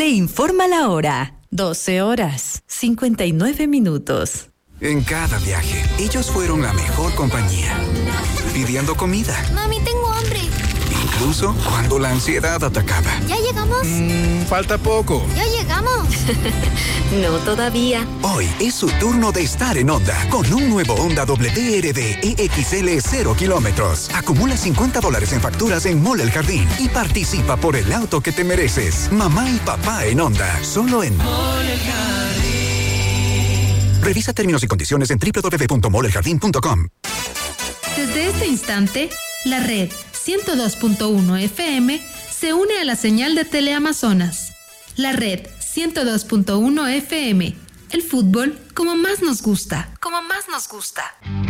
informa la hora. 12:59. En cada viaje, ellos fueron la mejor compañía. Pidiendo comida. Mami, tengo hambre. Incluso cuando la ansiedad atacaba. ¿Ya llegamos? Falta poco. ¿Ya llegamos? No todavía. Hoy es su turno de estar en Honda. Con un nuevo Honda WRD EXL 0 kilómetros. Acumula $50 en facturas en Mall El Jardín y participa por el auto que te mereces. Mamá y papá en Honda. Solo en Mall El Jardín. Revisa términos y condiciones en www.molleljardin.com. Desde este instante, la red 102.1 FM se une a la señal de Teleamazonas. La red 102.1 FM. El fútbol como más nos gusta. Como más nos gusta.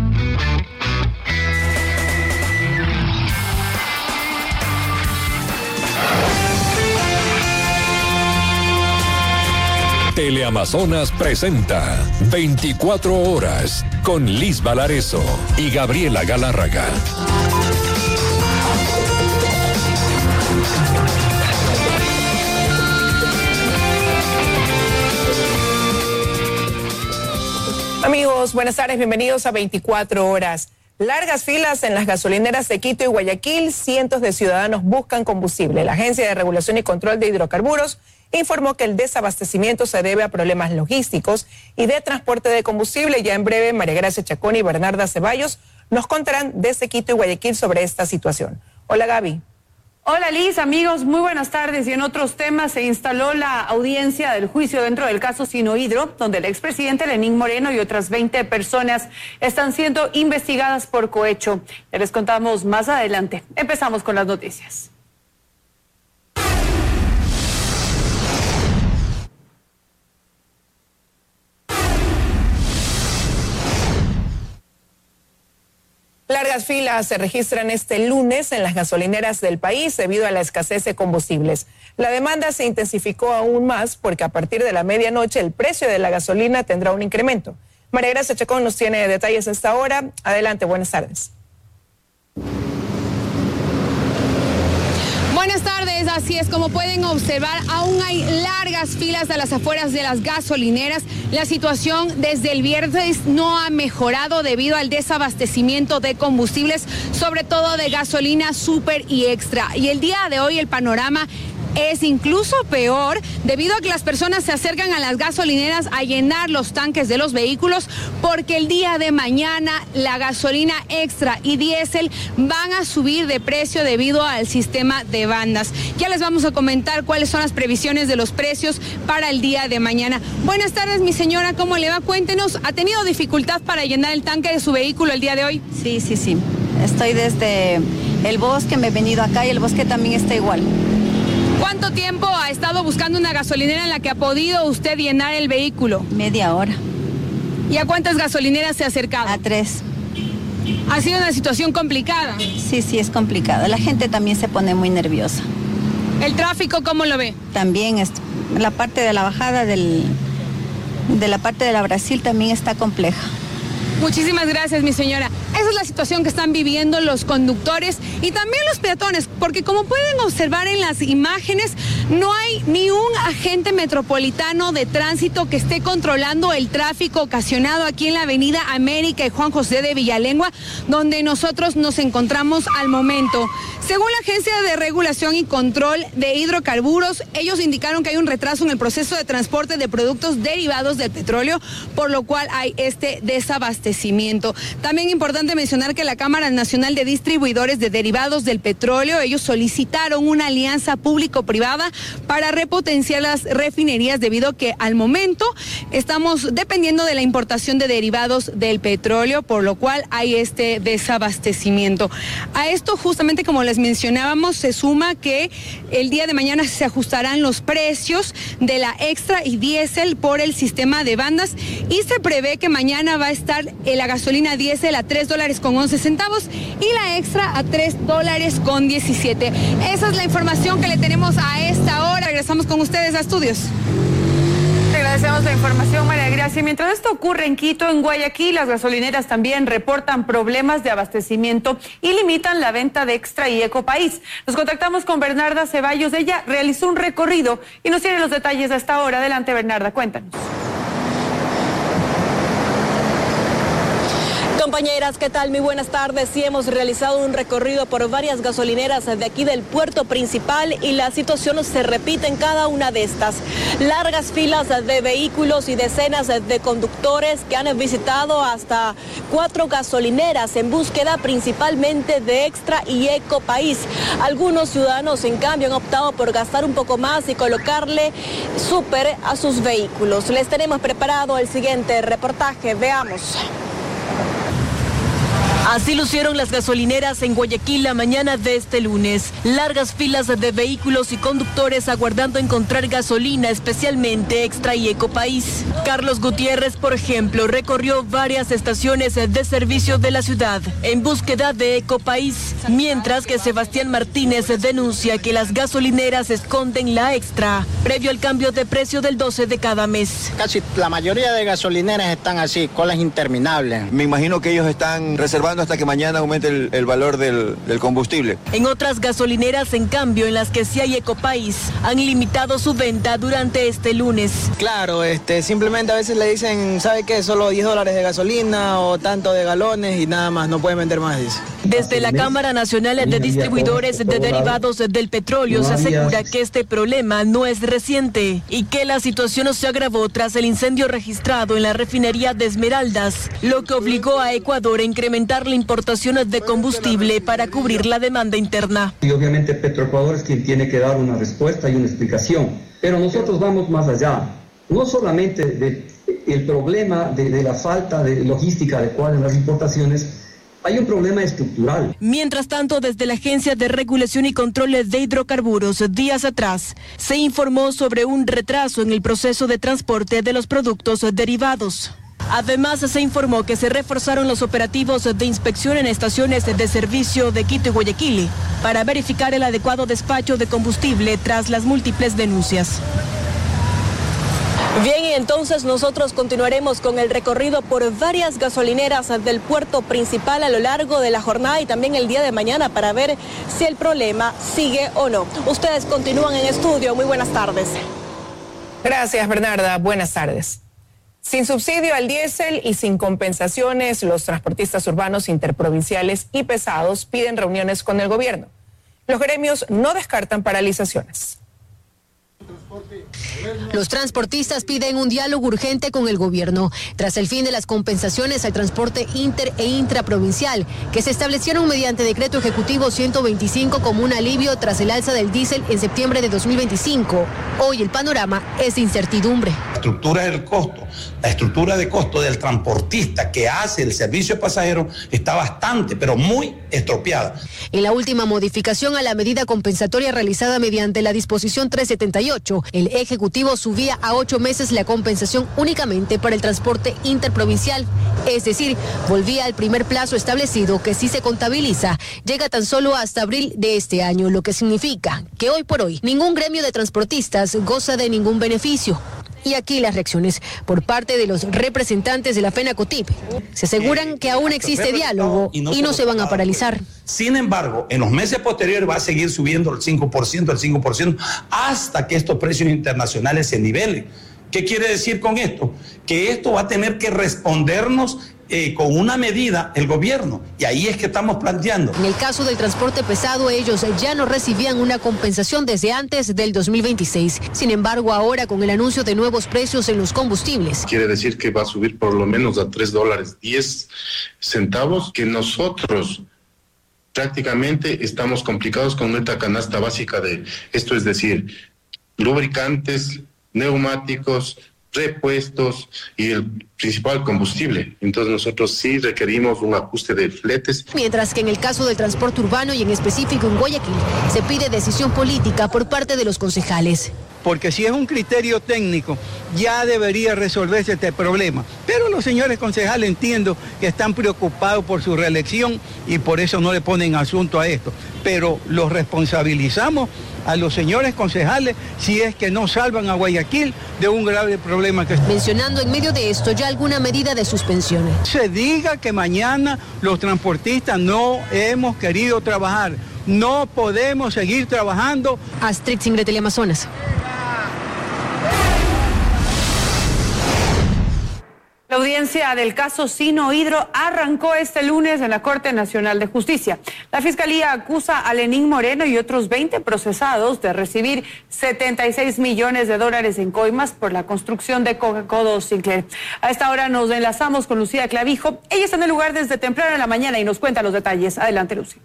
Teleamazonas presenta 24 horas con Liz Valarezo y Gabriela Galárraga. Amigos, buenas tardes, bienvenidos a 24 horas. Largas filas en las gasolineras de Quito y Guayaquil, cientos de ciudadanos buscan combustible. La Agencia de Regulación y Control de Hidrocarburos informó que el desabastecimiento se debe a problemas logísticos y de transporte de combustible. Ya en breve, María Gracia Chacón y Bernarda Ceballos nos contarán desde Quito y Guayaquil sobre esta situación. Hola, Gaby. Hola Liz, amigos, muy buenas tardes. Y en otros temas se instaló la audiencia del juicio dentro del caso Sinohidro, donde el expresidente Lenín Moreno y otras 20 personas están siendo investigadas por cohecho. Ya les contamos más adelante. Empezamos con las noticias. Largas filas se registran este lunes en las gasolineras del país debido a la escasez de combustibles. La demanda se intensificó aún más porque a partir de la medianoche el precio de la gasolina tendrá un incremento. María Gracia Chacón nos tiene detalles a esta hora. Adelante, buenas tardes. Buenas tardes, así es, como pueden observar, aún hay largas filas a las afueras de las gasolineras. La situación desde el viernes no ha mejorado debido al desabastecimiento de combustibles, sobre todo de gasolina super y extra. Y el día de hoy el panorama es incluso peor debido a que las personas se acercan a las gasolineras a llenar los tanques de los vehículos porque el día de mañana la gasolina extra y diésel van a subir de precio debido al sistema de bandas. Ya les vamos a comentar cuáles son las previsiones de los precios para el día de mañana. Buenas tardes, mi señora, ¿cómo le va? Cuéntenos, ¿ha tenido dificultad para llenar el tanque de su vehículo el día de hoy? Sí. Estoy desde el Bosque, me he venido acá y el Bosque también está igual. ¿Cuánto tiempo ha estado buscando una gasolinera en la que ha podido usted llenar el vehículo? Media hora. ¿Y a cuántas gasolineras se ha acercado? A 3. ¿Ha sido una situación complicada? Sí, es complicada. La gente también se pone muy nerviosa. ¿El tráfico cómo lo ve? También la parte de la bajada de la parte de la Brasil también está compleja. Muchísimas gracias, mi señora. Esa es la situación que están viviendo los conductores y también los peatones, porque como pueden observar en las imágenes, no hay ni un agente metropolitano de tránsito que esté controlando el tráfico ocasionado aquí en la avenida América y Juan José de Villalengua, donde nosotros nos encontramos al momento. Según la Agencia de Regulación y Control de Hidrocarburos, ellos indicaron que hay un retraso en el proceso de transporte de productos derivados del petróleo, por lo cual hay este desabastecimiento. También importante mencionar que la Cámara Nacional de Distribuidores de Derivados del Petróleo, ellos solicitaron una alianza público-privada para repotenciar las refinerías debido a que al momento estamos dependiendo de la importación de derivados del petróleo, por lo cual hay este desabastecimiento. A esto, justamente como les mencionábamos, se suma que el día de mañana se ajustarán los precios de la extra y diésel por el sistema de bandas y se prevé que mañana va a estar la gasolina diésel a $3.11 y la extra a $3.17. Esa es la información que le tenemos a esta hora. Regresamos con ustedes a estudios. Agradecemos la información, María Gracia. Mientras esto ocurre en Quito, en Guayaquil, las gasolineras también reportan problemas de abastecimiento y limitan la venta de Extra y Ecopaís. Nos contactamos con Bernarda Ceballos. Ella realizó un recorrido y nos tiene los detalles a esta hora. Adelante, Bernarda, cuéntanos. Compañeras, ¿qué tal? Muy buenas tardes. Sí, hemos realizado un recorrido por varias gasolineras de aquí del puerto principal y la situación se repite en cada una de estas. Largas filas de vehículos y decenas de conductores que han visitado hasta 4 gasolineras en búsqueda principalmente de Extra y Ecopaís. Algunos ciudadanos, en cambio, han optado por gastar un poco más y colocarle súper a sus vehículos. Les tenemos preparado el siguiente reportaje. Veamos. Así lucieron las gasolineras en Guayaquil la mañana de este lunes. Largas filas de vehículos y conductores aguardando encontrar gasolina, especialmente Extra y Ecopaís. Carlos Gutiérrez, por ejemplo, recorrió varias estaciones de servicio de la ciudad en búsqueda de Ecopaís, mientras que Sebastián Martínez denuncia que las gasolineras esconden la Extra, previo al cambio de precio del 12 de cada mes. Casi la mayoría de gasolineras están así, colas interminables. Me imagino que ellos están reservando hasta que mañana aumente el valor del combustible. En otras gasolineras, en cambio, en las que sí hay Ecopaís, han limitado su venta durante este lunes. Claro, simplemente a veces le dicen, ¿sabe qué? Solo $10 de gasolina o tanto de galones y nada más, no pueden vender más, dice. Desde la Cámara Nacional de Distribuidores de Derivados del Petróleo se asegura que este problema no es reciente y que la situación se agravó tras el incendio registrado en la refinería de Esmeraldas, lo que obligó a Ecuador a incrementar la importación de combustible para cubrir la demanda interna. Y obviamente Petroecuador es quien tiene que dar una respuesta y una explicación, pero nosotros vamos más allá, no solamente del problema de la falta de logística adecuada en las importaciones. Hay un problema estructural. Mientras tanto, desde la Agencia de Regulación y Control de Hidrocarburos, días atrás, se informó sobre un retraso en el proceso de transporte de los productos derivados. Además, se informó que se reforzaron los operativos de inspección en estaciones de servicio de Quito y Guayaquil para verificar el adecuado despacho de combustible tras las múltiples denuncias. Bien, y entonces nosotros continuaremos con el recorrido por varias gasolineras del puerto principal a lo largo de la jornada y también el día de mañana para ver si el problema sigue o no. Ustedes continúan en estudio. Muy buenas tardes. Gracias, Bernarda. Buenas tardes. Sin subsidio al diésel y sin compensaciones, los transportistas urbanos interprovinciales y pesados piden reuniones con el gobierno. Los gremios no descartan paralizaciones. Los transportistas piden un diálogo urgente con el gobierno tras el fin de las compensaciones al transporte inter e intraprovincial que se establecieron mediante decreto ejecutivo 125 como un alivio tras el alza del diésel en septiembre de 2025. Hoy el panorama es de incertidumbre. La estructura del costo, la estructura de costo del transportista que hace el servicio de pasajeros está bastante, pero muy estropeada. En la última modificación a la medida compensatoria realizada mediante la disposición 378, el Ejecutivo subía a 8 meses la compensación únicamente para el transporte interprovincial. Es decir, volvía al primer plazo establecido que si se contabiliza, llega tan solo hasta abril de este año, lo que significa que hoy por hoy ningún gremio de transportistas goza de ningún beneficio. Y aquí las reacciones por parte de los representantes de la FENACOTIP. Se aseguran que aún existe diálogo y no se van a paralizar. Sin embargo, en los meses posteriores va a seguir subiendo el 5%, hasta que estos precios internacionales se nivelen. ¿Qué quiere decir con esto? Que esto va a tener que respondernos con una medida el gobierno, y ahí es que estamos planteando. En el caso del transporte pesado, ellos ya no recibían una compensación desde antes del 2026. Sin embargo, ahora con el anuncio de nuevos precios en los combustibles. Quiere decir que va a subir por lo menos a $3.10, que nosotros prácticamente estamos complicados con nuestra canasta básica de esto, es decir, lubricantes, neumáticos, repuestos y el principal combustible. Entonces nosotros sí requerimos un ajuste de fletes. Mientras que en el caso del transporte urbano y en específico en Guayaquil se pide decisión política por parte de los concejales. porque si es un criterio técnico, ya debería resolverse este problema. Pero los señores concejales entiendo que están preocupados por su reelección y por eso no le ponen asunto a esto. Pero los responsabilizamos a los señores concejales si es que no salvan a Guayaquil de un grave problema que está. Mencionando en medio de esto ya alguna medida de suspensiones. Se diga que mañana los transportistas no hemos querido trabajar. No podemos seguir trabajando. Astrid Singre, Teleamazonas. La audiencia del caso Sinohydro arrancó este lunes en la Corte Nacional de Justicia. La Fiscalía acusa a Lenín Moreno y otros 20 procesados de recibir $76 millones en coimas por la construcción de Coca-Cola Sinclair. A esta hora nos enlazamos con Lucía Clavijo. Ella está en el lugar desde temprano en la mañana y nos cuenta los detalles. Adelante, Lucía.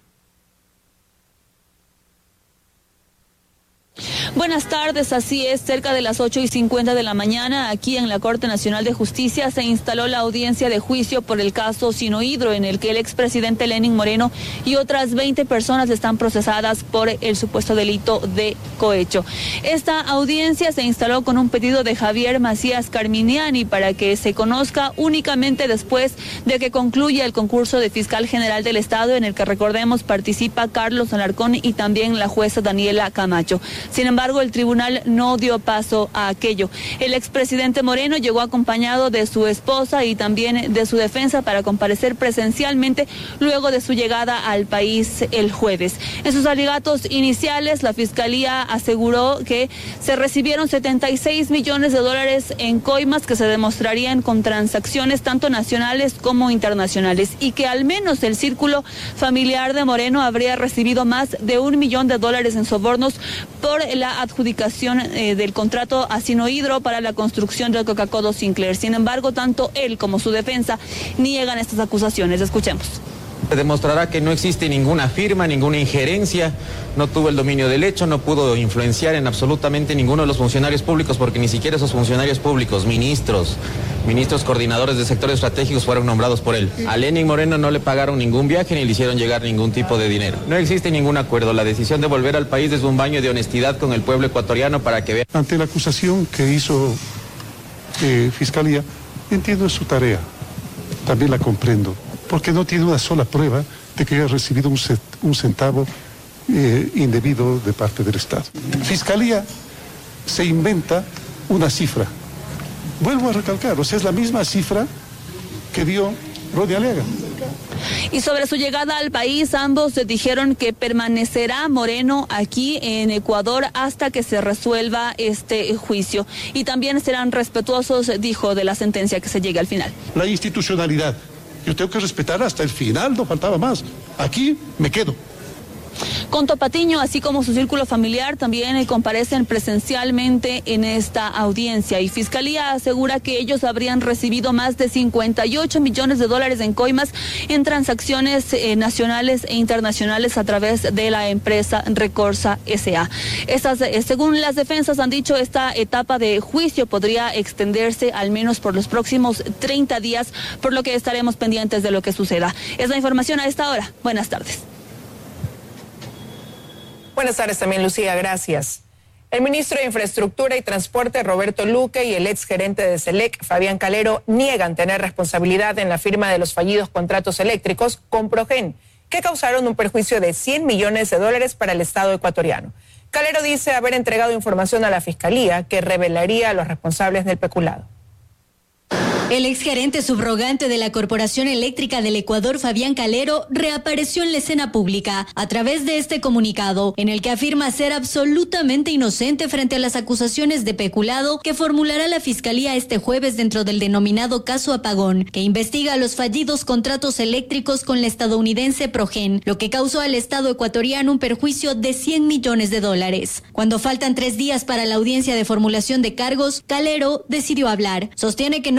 Buenas tardes, así es, cerca de las 8:50 de la mañana, aquí en la Corte Nacional de Justicia se instaló la audiencia de juicio por el caso Sinohydro, en el que el expresidente Lenín Moreno y otras 20 personas están procesadas por el supuesto delito de cohecho. Esta audiencia se instaló con un pedido de Javier Macías Carminiani para que se conozca únicamente después de que concluya el concurso de fiscal general del Estado, en el que, recordemos, participa Carlos Alarcón y también la jueza Daniela Camacho. Sin embargo, el tribunal no dio paso a aquello. El expresidente Moreno llegó acompañado de su esposa y también de su defensa para comparecer presencialmente luego de su llegada al país el jueves. En sus alegatos iniciales, la Fiscalía aseguró que se recibieron $76 millones en coimas que se demostrarían con transacciones tanto nacionales como internacionales, y que al menos el círculo familiar de Moreno habría recibido más de $1 millón en sobornos por la adjudicación del contrato a Sinohydro para la construcción del Coca-Cola Sinclair. Sin embargo, tanto él como su defensa niegan estas acusaciones. Escuchemos. Demostrará que no existe ninguna firma, ninguna injerencia, no tuvo el dominio del hecho, no pudo influenciar en absolutamente ninguno de los funcionarios públicos, porque ni siquiera esos funcionarios públicos, ministros coordinadores de sectores estratégicos fueron nombrados por él. A Lenín Moreno no le pagaron ningún viaje ni le hicieron llegar ningún tipo de dinero. No existe ningún acuerdo. La decisión de volver al país es un baño de honestidad con el pueblo ecuatoriano para que vea. Ante la acusación que hizo Fiscalía, entiendo su tarea, también la comprendo, porque no tiene una sola prueba de que haya recibido un centavo indebido de parte del Estado. Fiscalía se inventa una cifra. Vuelvo a recalcar, o sea, es la misma cifra que dio Ronnie Aliaga. Y sobre su llegada al país, ambos dijeron que permanecerá Moreno aquí en Ecuador hasta que se resuelva este juicio. Y también serán respetuosos, dijo, de la sentencia que se llegue al final. La institucionalidad. Yo tengo que respetar hasta el final, no faltaba más. Aquí me quedo. Conto Patiño, así como su círculo familiar, también comparecen presencialmente en esta audiencia, y Fiscalía asegura que ellos habrían recibido más de $58 millones en coimas en transacciones nacionales e internacionales a través de la empresa Recorsa S.A. Según las defensas han dicho, esta etapa de juicio podría extenderse al menos por los próximos 30 días, por lo que estaremos pendientes de lo que suceda. Es la información a esta hora. Buenas tardes. Buenas tardes también, Lucía, gracias. El ministro de Infraestructura y Transporte, Roberto Luque, y el exgerente de SELEC, Fabián Calero, niegan tener responsabilidad en la firma de los fallidos contratos eléctricos con Progen, que causaron un perjuicio de $100 millones para el Estado ecuatoriano. Calero dice haber entregado información a la Fiscalía que revelaría a los responsables del peculado. El exgerente subrogante de la Corporación Eléctrica del Ecuador, Fabián Calero, reapareció en la escena pública a través de este comunicado, en el que afirma ser absolutamente inocente frente a las acusaciones de peculado que formulará la Fiscalía este jueves dentro del denominado caso Apagón, que investiga los fallidos contratos eléctricos con la estadounidense Progen, lo que causó al Estado ecuatoriano un perjuicio de $100 millones. Cuando faltan 3 días para la audiencia de formulación de cargos, Calero decidió hablar. Sostiene que no lo hizo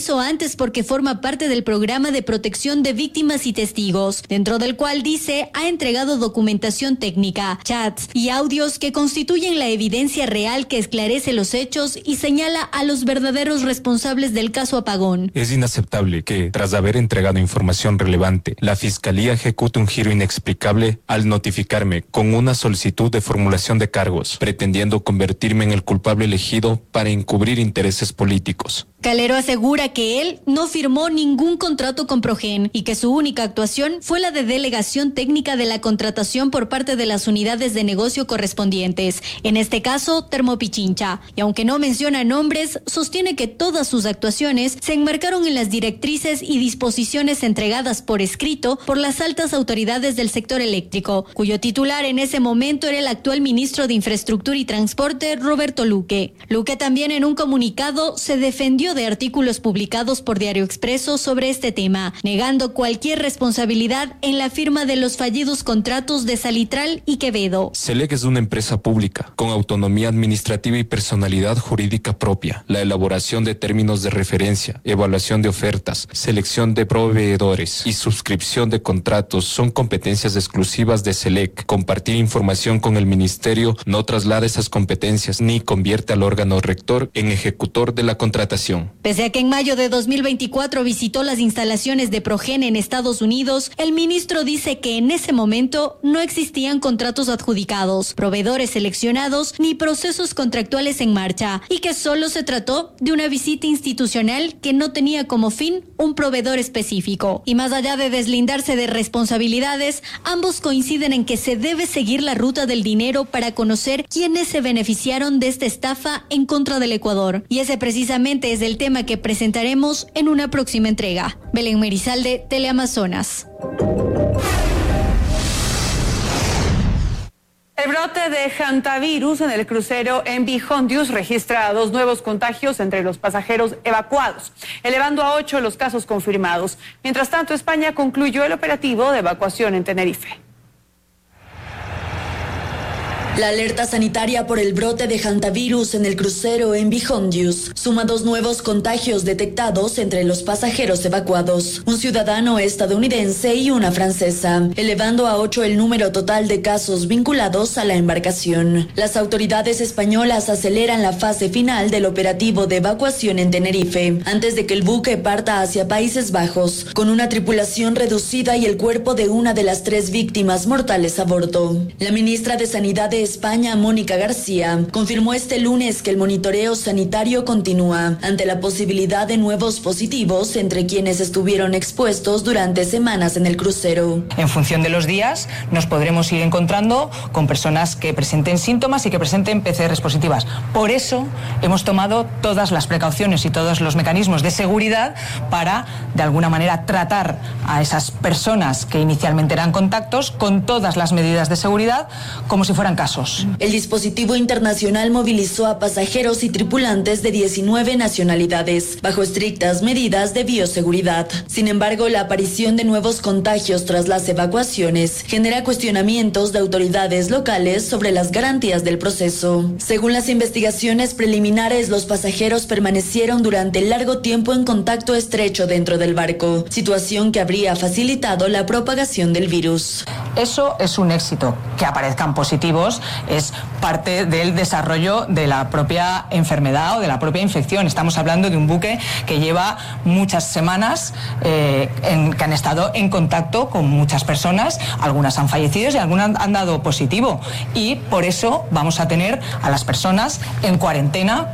hizo antes porque forma parte del programa de protección de víctimas y testigos, dentro del cual dice ha entregado documentación técnica, chats y audios que constituyen la evidencia real que esclarece los hechos y señala a los verdaderos responsables del caso Apagón. Es inaceptable que, tras haber entregado información relevante, la Fiscalía ejecute un giro inexplicable al notificarme con una solicitud de formulación de cargos, pretendiendo convertirme en el culpable elegido para encubrir intereses políticos. Calero asegura que él no firmó ningún contrato con Progen y que su única actuación fue la de delegación técnica de la contratación por parte de las unidades de negocio correspondientes, en este caso Termopichincha, y aunque no menciona nombres, sostiene que todas sus actuaciones se enmarcaron en las directrices y disposiciones entregadas por escrito por las altas autoridades del sector eléctrico, cuyo titular en ese momento era el actual ministro de Infraestructura y Transporte, Roberto Luque. Luque también en un comunicado se defendió de artículos publicados por Diario Expreso sobre este tema, negando cualquier responsabilidad en la firma de los fallidos contratos de Salitral y Quevedo. SELEC es una empresa pública, con autonomía administrativa y personalidad jurídica propia. La elaboración de términos de referencia, evaluación de ofertas, selección de proveedores y suscripción de contratos son competencias exclusivas de SELEC. Compartir información con el ministerio no traslada esas competencias ni convierte al órgano rector en ejecutor de la contratación. Pese a que en mayo de 2024 visitó las instalaciones de Progen en Estados Unidos, el ministro dice que en ese momento no existían contratos adjudicados, proveedores seleccionados ni procesos contractuales en marcha y que solo se trató de una visita institucional que no tenía como fin un proveedor específico. Y más allá de deslindarse de responsabilidades, ambos coinciden en que se debe seguir la ruta del dinero para conocer quiénes se beneficiaron de esta estafa en contra del Ecuador. Y ese precisamente es el tema que presentaremos en una próxima entrega. Belén Merizalde, Teleamazonas. El brote de hantavirus en el crucero MV Hondius registra 2 nuevos contagios entre los pasajeros evacuados, elevando a 8 los casos confirmados. Mientras tanto, España concluyó el operativo de evacuación en Tenerife. La alerta sanitaria por el brote de hantavirus en el crucero MV Hondius suma 2 nuevos contagios detectados entre los pasajeros evacuados, un ciudadano estadounidense y una francesa, elevando a 8 el número total de casos vinculados a la embarcación. Las autoridades españolas aceleran la fase final del operativo de evacuación en Tenerife, antes de que el buque parta hacia Países Bajos, con una tripulación reducida y el cuerpo de una de las 3 víctimas mortales a bordo. La ministra de Sanidad de España, Mónica García, confirmó este lunes que el monitoreo sanitario continúa ante la posibilidad de nuevos positivos entre quienes estuvieron expuestos durante semanas en el crucero. En función de los días nos podremos ir encontrando con personas que presenten síntomas y que presenten PCRs positivas. Por eso hemos tomado todas las precauciones y todos los mecanismos de seguridad para, de alguna manera, tratar a esas personas que inicialmente eran contactos con todas las medidas de seguridad como si fueran casos. El dispositivo internacional movilizó a pasajeros y tripulantes de 19 nacionalidades, bajo estrictas medidas de bioseguridad. Sin embargo, la aparición de nuevos contagios tras las evacuaciones genera cuestionamientos de autoridades locales sobre las garantías del proceso. Según las investigaciones preliminares, los pasajeros permanecieron durante largo tiempo en contacto estrecho dentro del barco, situación que habría facilitado la propagación del virus. Eso es un éxito. Que aparezcan positivos es parte del desarrollo de la propia enfermedad o de la propia infección. Estamos hablando de un buque que lleva muchas semanas que han estado en contacto con muchas personas, algunas han fallecido y algunas han dado positivo, y por eso vamos a tener a las personas en cuarentena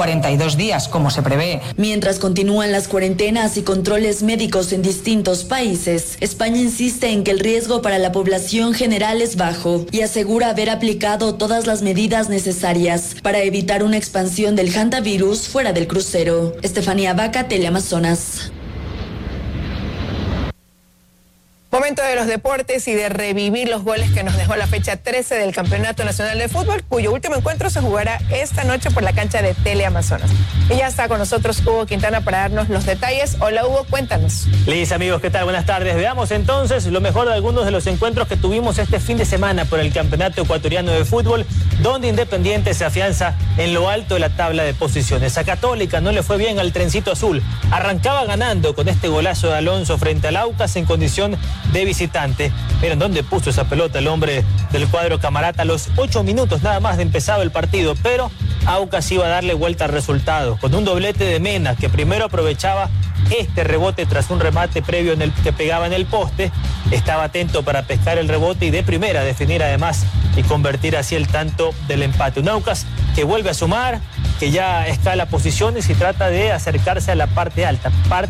42 días, como se prevé. Mientras continúan las cuarentenas y controles médicos en distintos países, España insiste en que el riesgo para la población general es bajo y asegura haber aplicado todas las medidas necesarias para evitar una expansión del hantavirus fuera del crucero. Estefanía Vaca, Teleamazonas. Momento de los deportes y de revivir los goles que nos dejó la fecha 13 del Campeonato Nacional de Fútbol, cuyo último encuentro se jugará esta noche por la cancha de Teleamazonas. Y ya está con nosotros Hugo Quintana para darnos los detalles. Hola Hugo, cuéntanos. Liz, amigos, ¿qué tal? Buenas tardes. Veamos entonces lo mejor de algunos de los encuentros que tuvimos este fin de semana por el Campeonato Ecuatoriano de Fútbol, donde Independiente se afianza en lo alto de la tabla de posiciones. A Católica no le fue bien al Trencito Azul. Arrancaba ganando con este golazo de Alonso frente al Aucas en condición de visitante. Miren dónde puso esa pelota el hombre del cuadro Camarata a los 8 minutos nada más de empezado el partido, pero Aucas iba a darle vuelta al resultado con un doblete de Mena, que primero aprovechaba este rebote tras un remate previo en el que pegaba en el poste, estaba atento para pescar el rebote y de primera definir además y convertir así el tanto del empate. Un Aucas que vuelve a sumar, que ya escala posiciones y trata de acercarse a la parte alta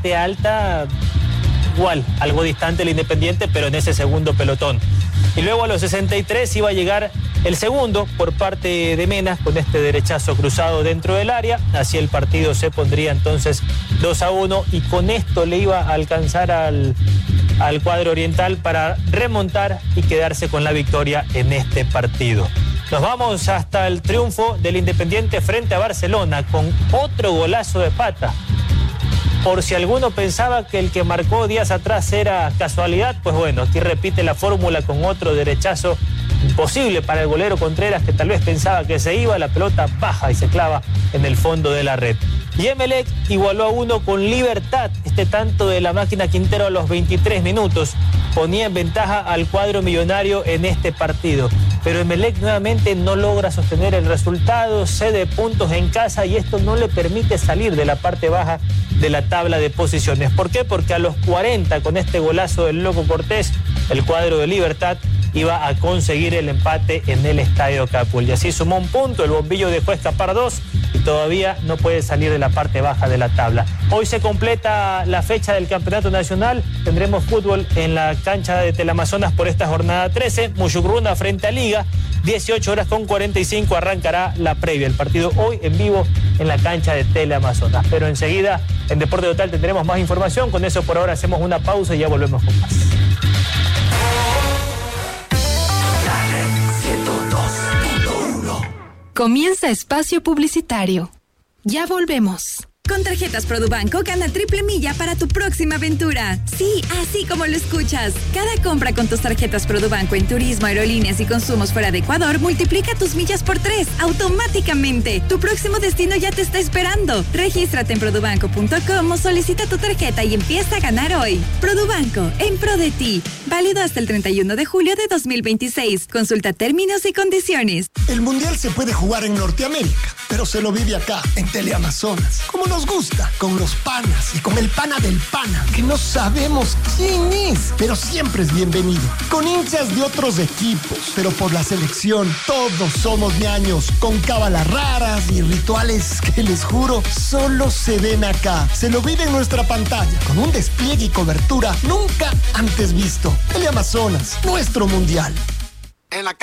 igual, algo distante el Independiente, pero en ese segundo pelotón. Y luego a los 63 iba a llegar el segundo por parte de Mena con este derechazo cruzado dentro del área. Así el partido se pondría entonces 2-1 y con esto le iba a alcanzar al cuadro oriental para remontar y quedarse con la victoria en este partido. Nos vamos hasta el triunfo del Independiente frente a Barcelona con otro golazo de Pata. Por si alguno pensaba que el que marcó días atrás era casualidad, pues bueno, aquí repite la fórmula con otro derechazo imposible para el golero Contreras, que tal vez pensaba que se iba, la pelota baja y se clava en el fondo de la red. Y Emelec igualó a 1 con Libertad, este tanto de la máquina Quintero a los 23 minutos. Ponía en ventaja al cuadro millonario en este partido. Pero Emelec nuevamente no logra sostener el resultado, cede puntos en casa y esto no le permite salir de la parte baja de la tabla de posiciones. ¿Por qué? Porque a los 40 con este golazo del Loco Cortés, el cuadro de Libertad iba a conseguir el empate en el Estadio Capul. Y así sumó un punto, el Bombillo dejó escapar 2 y todavía no puede salir de la parte baja de la tabla. Hoy se completa la fecha del Campeonato Nacional, tendremos fútbol en la cancha de Teleamazonas por esta jornada 13, Muyucruna frente a Liga, 18:45 arrancará la previa, el partido hoy en vivo en la cancha de Teleamazonas. Pero enseguida en Deporte Total tendremos más información, con eso por ahora hacemos una pausa y ya volvemos con más. Comienza espacio publicitario. Ya volvemos. Con tarjetas Produbanco gana triple milla para tu próxima aventura. Sí, así como lo escuchas. Cada compra con tus tarjetas Produbanco en turismo, aerolíneas y consumos fuera de Ecuador multiplica tus millas por 3 automáticamente. Tu próximo destino ya te está esperando. Regístrate en produbanco.com o solicita tu tarjeta y empieza a ganar hoy. Produbanco, en pro de ti. Válido hasta el 31 de julio de 2026. Consulta términos y condiciones. El Mundial se puede jugar en Norteamérica, pero se lo vive acá, en Teleamazonas. Como nos gusta, con los panas y con el pana del pana, que no sabemos quién es, pero siempre es bienvenido. Con hinchas de otros equipos, pero por la selección, todos somos ñaños, con cábalas raras y rituales que les juro, solo se ven acá. Se lo vive en nuestra pantalla, con un despliegue y cobertura nunca antes visto. Teleamazonas, nuestro Mundial. En la